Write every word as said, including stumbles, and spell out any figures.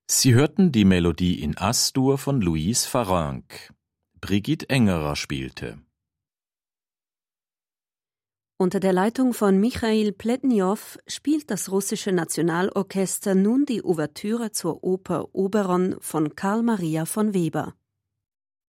Sie hörten die Melodie in As-Dur von Louise Farrenc. Brigitte Engerer spielte. Unter der Leitung von Michail Pletnjow spielt das russische Nationalorchester nun die Ouvertüre zur Oper Oberon von Karl Maria von Weber.